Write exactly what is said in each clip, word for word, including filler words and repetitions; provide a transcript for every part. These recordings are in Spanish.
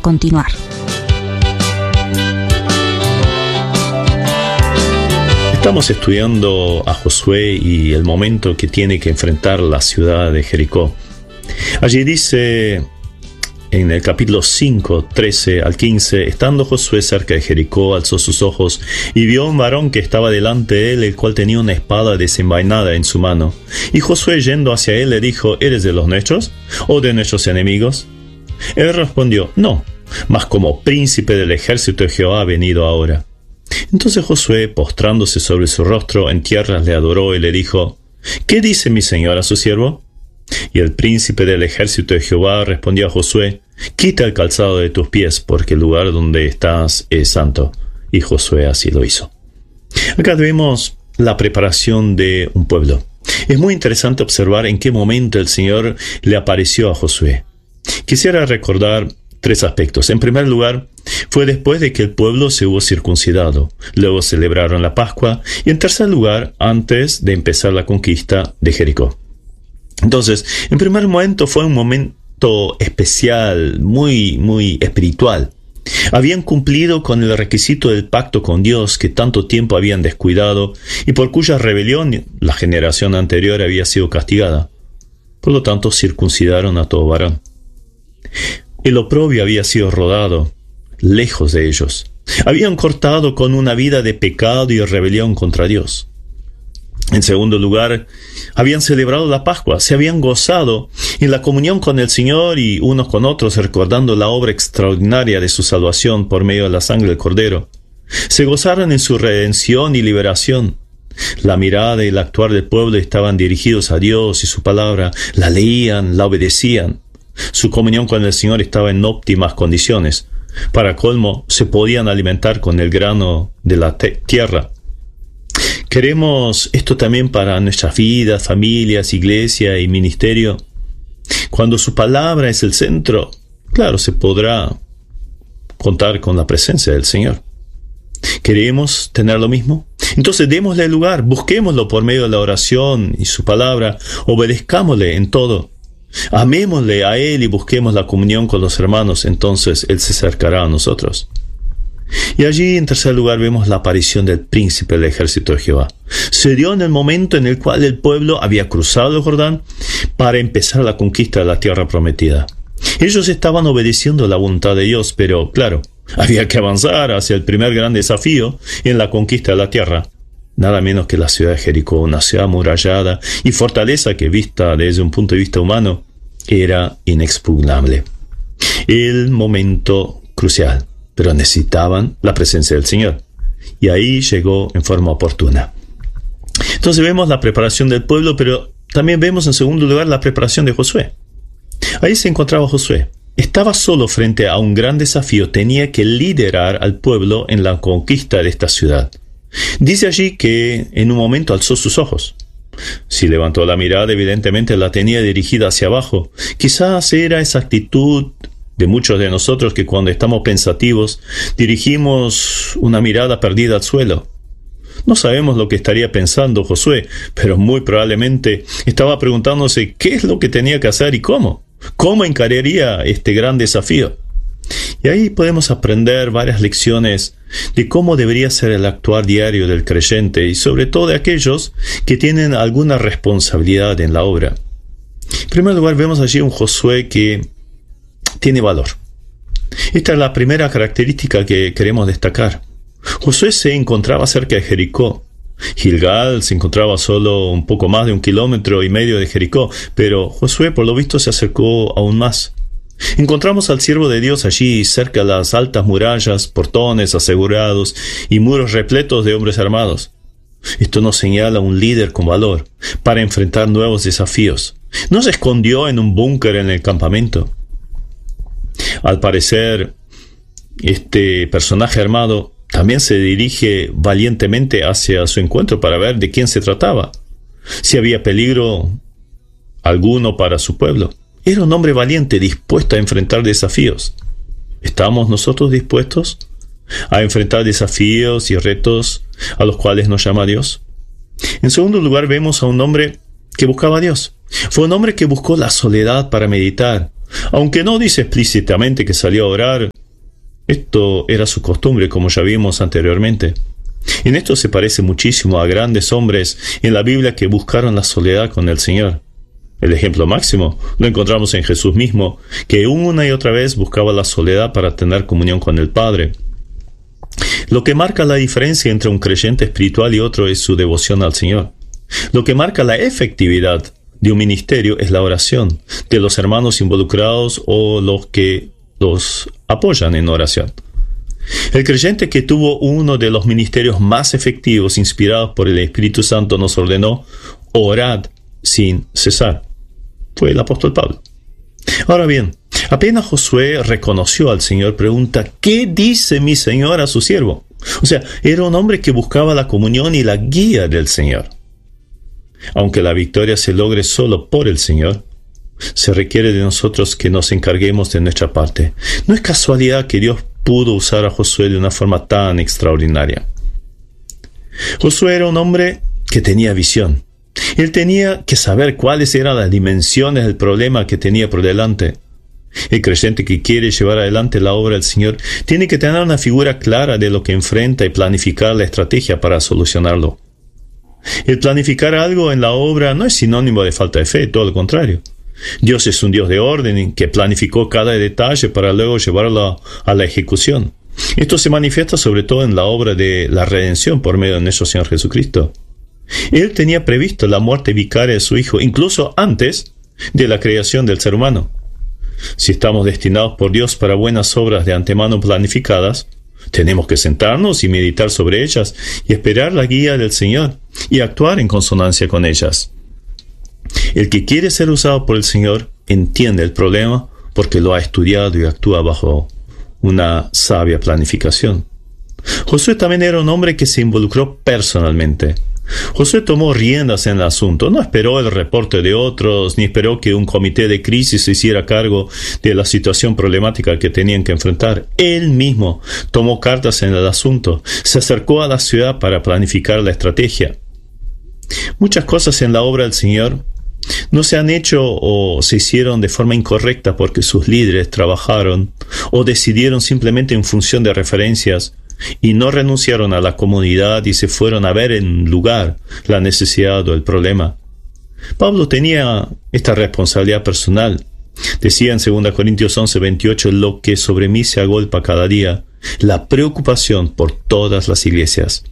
continuar. Estamos estudiando a Josué y el momento que tiene que enfrentar la ciudad de Jericó. Allí dice en el capítulo cinco, trece al quince, estando Josué cerca de Jericó, alzó sus ojos y vio a un varón que estaba delante de él, el cual tenía una espada desenvainada en su mano. Y Josué, yendo hacia él, le dijo: ¿Eres de los nuestros o de nuestros enemigos? Él respondió: no, mas como príncipe del ejército de Jehová ha venido ahora. Entonces Josué, postrándose sobre su rostro en tierra, le adoró y le dijo: ¿Qué dice mi señor a su siervo? Y el príncipe del ejército de Jehová respondió a Josué: Quita el calzado de tus pies, porque el lugar donde estás es santo. Y Josué así lo hizo. Acá vemos la preparación de un pueblo. Es muy interesante observar en qué momento el Señor le apareció a Josué. Quisiera recordar tres aspectos. En primer lugar, fue después de que el pueblo se hubo circuncidado. Luego celebraron la Pascua. Y en tercer lugar, antes de empezar la conquista de Jericó. Entonces, en primer momento fue un momento especial, muy, muy espiritual. Habían cumplido con el requisito del pacto con Dios que tanto tiempo habían descuidado y por cuya rebelión la generación anterior había sido castigada. Por lo tanto, circuncidaron a todo varón. El oprobio había sido rodado lejos de ellos. Habían cortado con una vida de pecado y rebelión contra Dios. En segundo lugar, habían celebrado la Pascua, se habían gozado en la comunión con el Señor y unos con otros, recordando la obra extraordinaria de su salvación por medio de la sangre del Cordero. Se gozaron en su redención y liberación. La mirada y el actuar del pueblo estaban dirigidos a Dios y su palabra, la leían, la obedecían. Su comunión con el Señor estaba en óptimas condiciones. Para colmo, se podían alimentar con el grano de la te- tierra. Queremos esto también para nuestras vidas, familias, iglesia y ministerio. Cuando su palabra es el centro, claro, se podrá contar con la presencia del Señor. ¿Queremos tener lo mismo? Entonces démosle lugar, busquémoslo por medio de la oración y su palabra, obedezcámosle en todo. Amémosle a Él y busquemos la comunión con los hermanos, entonces Él se acercará a nosotros. Y allí, en tercer lugar, vemos la aparición del príncipe del ejército de Jehová. Se dio en el momento en el cual el pueblo había cruzado el Jordán para empezar la conquista de la tierra prometida. Ellos estaban obedeciendo la voluntad de Dios, pero, claro, había que avanzar hacia el primer gran desafío en la conquista de la tierra. Nada menos que la ciudad de Jericó, una ciudad amurallada y fortaleza que, vista desde un punto de vista humano, era inexpugnable. El momento crucial. Pero necesitaban la presencia del Señor. Y ahí llegó en forma oportuna. Entonces vemos la preparación del pueblo, pero también vemos en segundo lugar la preparación de Josué. Ahí se encontraba Josué. Estaba solo frente a un gran desafío. Tenía que liderar al pueblo en la conquista de esta ciudad. Dice allí que en un momento alzó sus ojos. Si levantó la mirada, evidentemente la tenía dirigida hacia abajo. Quizás era esa actitud de muchos de nosotros que cuando estamos pensativos dirigimos una mirada perdida al suelo. No sabemos lo que estaría pensando Josué, pero muy probablemente estaba preguntándose qué es lo que tenía que hacer y cómo. ¿Cómo encararía este gran desafío? Y ahí podemos aprender varias lecciones de cómo debería ser el actuar diario del creyente y sobre todo de aquellos que tienen alguna responsabilidad en la obra. En primer lugar, vemos allí un Josué que tiene valor. Esta es la primera característica que queremos destacar. Josué se encontraba cerca de Jericó. Gilgal se encontraba solo un poco más de un kilómetro y medio de Jericó, pero Josué por lo visto se acercó aún más. Encontramos al siervo de Dios allí cerca de las altas murallas, portones asegurados y muros repletos de hombres armados. Esto nos señala un líder con valor para enfrentar nuevos desafíos. No se escondió en un búnker en el campamento. Al parecer, este personaje armado también se dirige valientemente hacia su encuentro para ver de quién se trataba, si había peligro alguno para su pueblo. Era un hombre valiente, dispuesto a enfrentar desafíos. ¿Estamos nosotros dispuestos a enfrentar desafíos y retos a los cuales nos llama Dios? En segundo lugar, vemos a un hombre que buscaba a Dios. Fue un hombre que buscó la soledad para meditar. Aunque no dice explícitamente que salió a orar, esto era su costumbre, como ya vimos anteriormente. En esto se parece muchísimo a grandes hombres en la Biblia que buscaron la soledad con el Señor. El ejemplo máximo lo encontramos en Jesús mismo, que una y otra vez buscaba la soledad para tener comunión con el Padre. Lo que marca la diferencia entre un creyente espiritual y otro es su devoción al Señor. Lo que marca la efectividad de un ministerio es la oración de los hermanos involucrados o los que los apoyan en oración. El creyente que tuvo uno de los ministerios más efectivos inspirados por el Espíritu Santo nos ordenó: orad sin cesar. Fue el apóstol Pablo. Ahora bien, apenas Josué reconoció al Señor, pregunta: ¿qué dice mi Señor a su siervo? O sea, era un hombre que buscaba la comunión y la guía del Señor. Aunque la victoria se logre solo por el Señor, se requiere de nosotros que nos encarguemos de nuestra parte. No es casualidad que Dios pudo usar a Josué de una forma tan extraordinaria. Josué era un hombre que tenía visión. Él tenía que saber cuáles eran las dimensiones del problema que tenía por delante. El creyente que quiere llevar adelante la obra del Señor tiene que tener una figura clara de lo que enfrenta y planificar la estrategia para solucionarlo. El planificar algo en la obra no es sinónimo de falta de fe, todo lo contrario. Dios es un Dios de orden que planificó cada detalle para luego llevarlo a la ejecución. Esto se manifiesta sobre todo en la obra de la redención por medio de nuestro Señor Jesucristo. Él tenía previsto la muerte vicaria de su Hijo, incluso antes de la creación del ser humano. Si estamos destinados por Dios para buenas obras de antemano planificadas, tenemos que sentarnos y meditar sobre ellas y esperar la guía del Señor y actuar en consonancia con ellas. El que quiere ser usado por el Señor entiende el problema porque lo ha estudiado y actúa bajo una sabia planificación. Josué también era un hombre que se involucró personalmente. Josué tomó riendas en el asunto, no esperó el reporte de otros, ni esperó que un comité de crisis se hiciera cargo de la situación problemática que tenían que enfrentar. Él mismo tomó cartas en el asunto, se acercó a la ciudad para planificar la estrategia. Muchas cosas en la obra del Señor no se han hecho o se hicieron de forma incorrecta porque sus líderes trabajaron o decidieron simplemente en función de referencias y no renunciaron a la comunidad y se fueron a ver en lugar la necesidad o el problema. Pablo tenía esta responsabilidad personal. Decía en segunda Corintios once veintiocho: lo que sobre mí se agolpa cada día, la preocupación por todas las iglesias.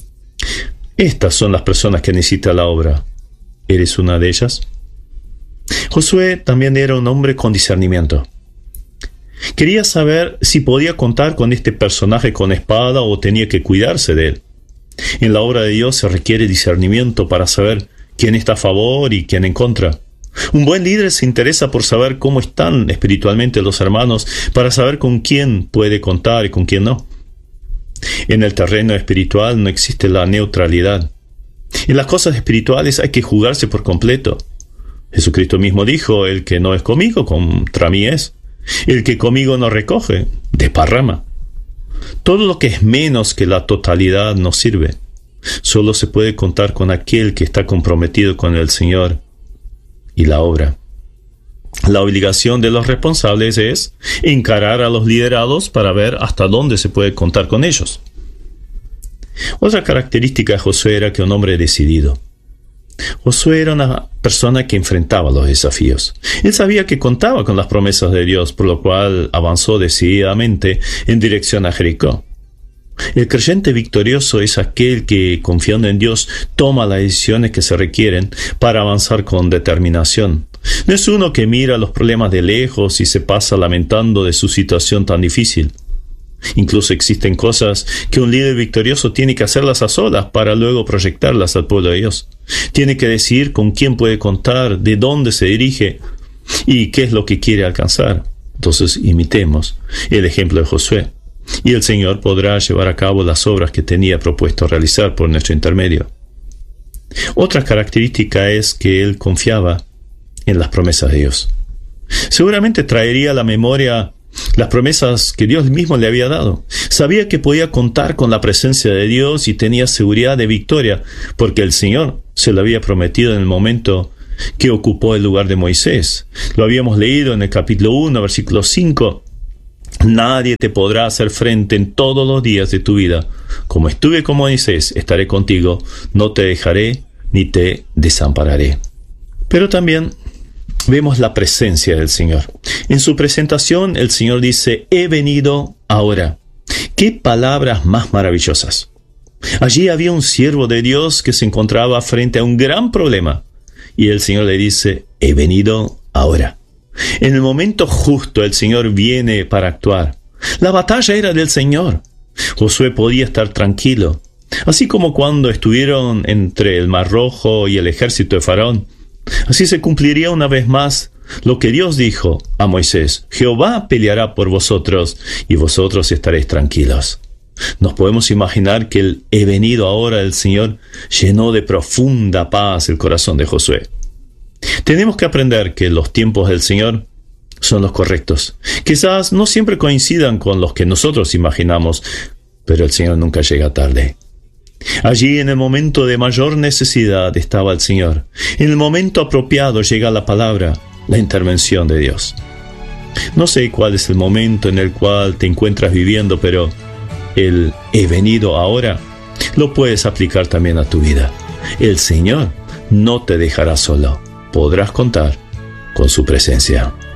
Estas son las personas que necesita la obra. ¿Eres una de ellas? Josué también era un hombre con discernimiento. Quería saber si podía contar con este personaje con espada o tenía que cuidarse de él. En la obra de Dios se requiere discernimiento para saber quién está a favor y quién en contra. Un buen líder se interesa por saber cómo están espiritualmente los hermanos para saber con quién puede contar y con quién no. En el terreno espiritual no existe la neutralidad. En las cosas espirituales hay que jugarse por completo. Jesucristo mismo dijo: el que no es conmigo, contra mí es. El que conmigo no recoge, desparrama. Todo lo que es menos que la totalidad no sirve. Solo se puede contar con aquel que está comprometido con el Señor y la obra. La obligación de los responsables es encarar a los liderados para ver hasta dónde se puede contar con ellos. Otra característica de Josué era que un hombre decidido. Josué era una persona que enfrentaba los desafíos. Él sabía que contaba con las promesas de Dios, por lo cual avanzó decididamente en dirección a Jericó. El creyente victorioso es aquel que, confiando en Dios, toma las decisiones que se requieren para avanzar con determinación. No es uno que mira los problemas de lejos y se pasa lamentando de su situación tan difícil. Incluso existen cosas que un líder victorioso tiene que hacerlas a solas para luego proyectarlas al pueblo de Dios. Tiene que decidir con quién puede contar, de dónde se dirige y qué es lo que quiere alcanzar. Entonces imitemos el ejemplo de Josué y el Señor podrá llevar a cabo las obras que tenía propuesto realizar por nuestro intermedio. Otra característica es que él confiaba en las promesas de Dios. Seguramente traería a la memoria las promesas que Dios mismo le había dado. Sabía que podía contar con la presencia de Dios y tenía seguridad de victoria, porque el Señor se lo había prometido en el momento que ocupó el lugar de Moisés. Lo habíamos leído en el capítulo uno, versículo cinco. Nadie te podrá hacer frente en todos los días de tu vida. Como estuve con Moisés, estaré contigo. No te dejaré ni te desampararé. Pero también vemos la presencia del Señor. En su presentación, el Señor dice, he venido ahora. ¡Qué palabras más maravillosas! Allí había un siervo de Dios que se encontraba frente a un gran problema. Y el Señor le dice, he venido ahora. En el momento justo el Señor viene para actuar. La batalla era del Señor. Josué podía estar tranquilo. Así como cuando estuvieron entre el Mar Rojo y el ejército de Faraón. Así se cumpliría una vez más lo que Dios dijo a Moisés. Jehová peleará por vosotros y vosotros estaréis tranquilos. Nos podemos imaginar que el he venido ahora del Señor llenó de profunda paz el corazón de Josué. Tenemos que aprender que los tiempos del Señor son los correctos. Quizás no siempre coincidan con los que nosotros imaginamos, pero el Señor nunca llega tarde. Allí en el momento de mayor necesidad estaba el Señor. En el momento apropiado llega la palabra, la intervención de Dios. No sé cuál es el momento en el cual te encuentras viviendo, pero el he venido ahora lo puedes aplicar también a tu vida. El Señor no te dejará solo. Podrás contar con su presencia.